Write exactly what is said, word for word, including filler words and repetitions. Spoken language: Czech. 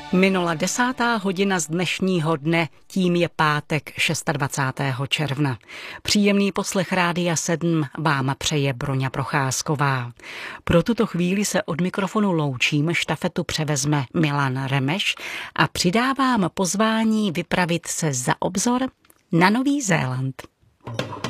Minula desátá hodina z dnešního dne, tím je pátek dvacátého šestého června. Příjemný poslech Rádia sedm vám přeje Broňa Procházková. Pro tuto chvíli se od mikrofonu loučím, štafetu převezme Milan Remeš a přidávám pozvání vypravit se za obzor na Nový Zéland.